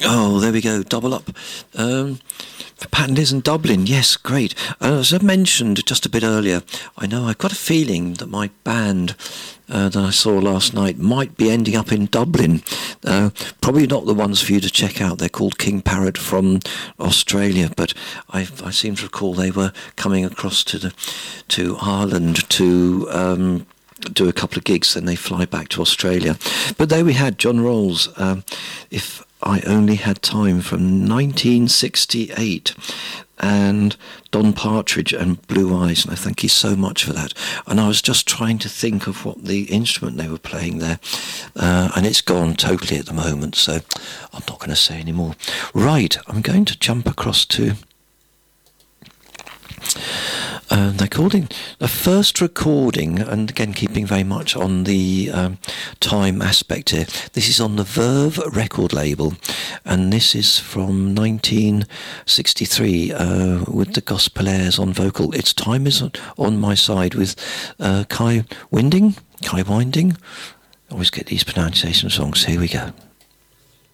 Oh, there we go, double up. Patent is in Dublin, yes, great. As I mentioned just a bit earlier, I know I've got a feeling that my band that I saw last night might be ending up in Dublin. Probably not the ones for you to check out. They're called King Parrot from Australia, but I seem to recall they were coming across to Ireland to do a couple of gigs, then they fly back to Australia. But there we had John Rawls, If I Only Had Time, from 1968, and Don Partridge and Blue Eyes, and I thank you so much for that. And I was just trying to think of what the instrument they were playing there, and it's gone totally at the moment, so I'm not going to say any more. Right, I'm going to jump across to... they're calling the first recording, and again keeping very much on the time aspect here. This is on the Verve record label, and this is from 1963 with the Gospelaires on vocal. It's Time Is On My Side with Kai Winding. I always get these pronunciation songs. Here we go.